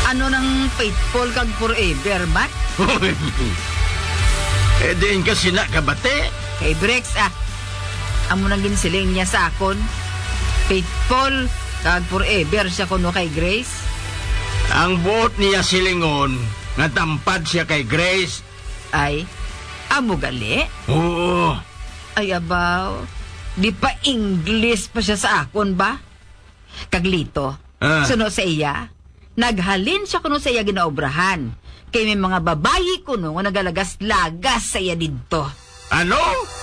Ano nang faithful kag forever, Bat? Din kasi na kabate. Kay Brex, amo nang ginsiling niya sa akon. Faithful kag forever siya kuno kay Grace. Ang buot niya silingon, nga tampad siya kay Grace. Ay, amo gali? Oo. Ay, abaw. Di pa English pa siya sa akon ba? Kaglito, suno sa iya, naghalin siya kuno sa iya ginaobrahan. Kay may mga babayi kuno nga nagalagas-lagas sa iya didto. Ano?